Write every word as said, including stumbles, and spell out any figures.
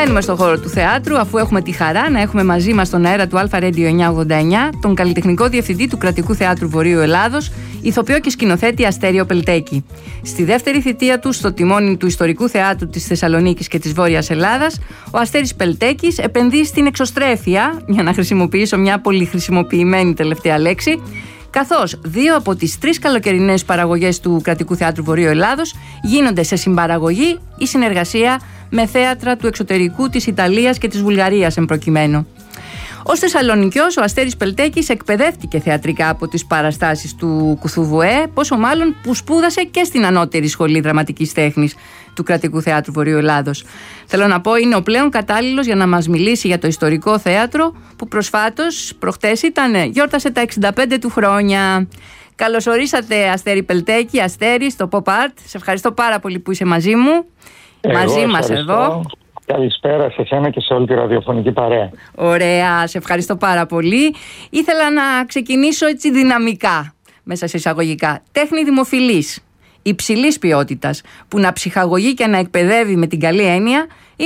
Μένουμε στον χώρο του θεάτρου, αφού έχουμε τη χαρά να έχουμε μαζί μας στον αέρα του Αλφα Radio εννιακόσια ογδόντα εννιά τον καλλιτεχνικό διευθυντή του Κρατικού Θεάτρου Βορείου Ελλάδος, ηθοποιό και σκηνοθέτη Αστέριο Πελτέκη. Στη δεύτερη θητεία του στο τιμόνι του Ιστορικού Θεάτρου της Θεσσαλονίκης και της Βόρειας Ελλάδας, ο Αστέρης Πελτέκης επενδύει στην εξωστρέφεια, για να χρησιμοποιήσω μια πολύ χρησιμοποιημένη τελευταία λέξη, καθώς δύο από τις τρεις καλοκαιρινές παραγωγές του Κρατικού Θεάτρου Βορείου Ελλάδος γίνονται σε συμπαραγωγή ή συνεργασία με θέατρα του εξωτερικού, της Ιταλίας και της Βουλγαρίας εμπροκειμένου. Ως Θεσσαλονικιός, ο Αστέρης Πελτέκης εκπαιδεύτηκε θεατρικά από τις παραστάσεις του Κουθούβουέ, πόσο μάλλον που σπούδασε και στην Ανώτερη Σχολή Δραματικής Τέχνης του Κρατικού Θεάτρου Βορείου Ελλάδος. Θέλω να πω, είναι ο πλέον κατάλληλος για να μας μιλήσει για το ιστορικό θέατρο που προσφάτως, προχτές ήταν, γιόρτασε τα εξήντα πέντε του χρόνια. Καλώς ορίσατε, Αστέρη Πελτέκη, Αστέρη, στο Pop Art. Σε ευχαριστώ πάρα πολύ που είσαι μαζί μου, Εγώ μαζί μας εδώ. Καλησπέρα σε εσένα και σε όλη τη ραδιοφωνική παρέα. Ωραία, σε ευχαριστώ πάρα πολύ. Ήθελα να ξεκινήσω έτσι δυναμικά, μέσα σε εισαγωγικά. Τέχνη δημοφιλής, υψηλής ποιότητας, που να ψυχαγωγεί και να εκπαιδεύει με την καλή έννοια,